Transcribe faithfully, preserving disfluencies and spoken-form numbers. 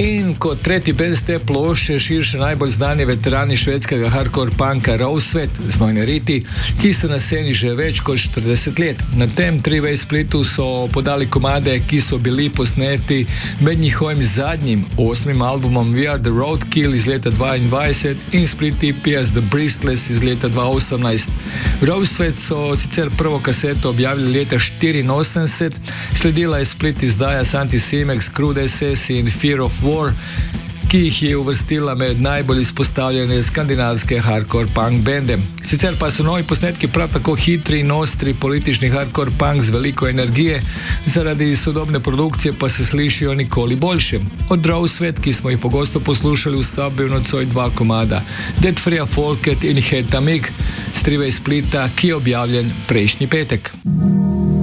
In kot tretji band z te plošče širše najbolj znani veterani švedskega hardcore punka Roswed, znojne Riti, ki so na sceni že več kot štirideset let. Na tem tri-way splitu so podali komade, ki so bili posneti med njihovim zadnjim, osmim albumom We Are The Roadkill iz leta dvaindvajset in split E P as The Breathless iz leta dva osemnajst. Roswed so sicer prvo kaseto objavili leta štiriinosemdeset, sledila je split izdaja s Anticimex, Crude S S in Fear of War, ki jih je uvrstila med najbolj izpostavljene skandinavske hardcore punk bende. Sicer pa so novi posnetki prav tako hitri in ostri politični hardcore punk z veliko energije, zaradi sodobne produkcije pa se slišijo nikoli boljše. Od Roswed, ki smo jih pogosto poslušali v sobi nocoj dva komada, Dead Freya Folket in Hetamig, z tri-way splita, ki je objavljen prejšnji petek.